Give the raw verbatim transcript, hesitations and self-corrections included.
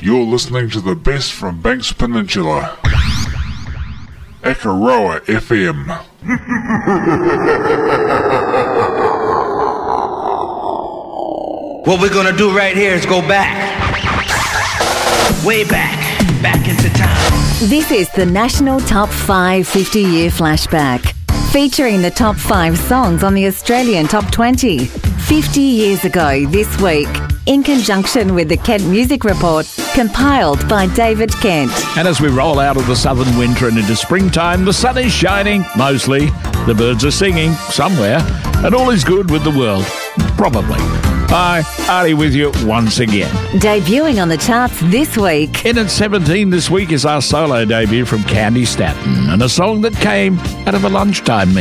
You're listening to the best from Banks Peninsula. Akaroa F M. What we're gonna do right here is go back. Way back. Back into time. This is the National Top five fifty-year flashback, featuring the top five songs on the Australian Top twenty. fifty years ago this week, in conjunction with the Kent Music Report, compiled by David Kent. And as we roll out of the southern winter and into springtime, the sun is shining, mostly. The birds are singing, somewhere. And all is good with the world. Probably. Hi, Artie with you once again. Debuting on the charts this week. In at seventeen this week is our solo debut from Candy Staton, and a song that came out of a lunchtime meeting.